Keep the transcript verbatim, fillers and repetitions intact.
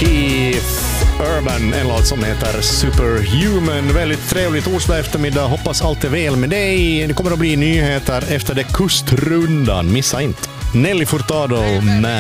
Keith Urban, en låt som heter Superhuman. Väldigt trevlig torsdag eftermiddag, hoppas allt är väl med dig. Det kommer att bli nyheter efter det kustrundan, missa inte. Nelly Furtado med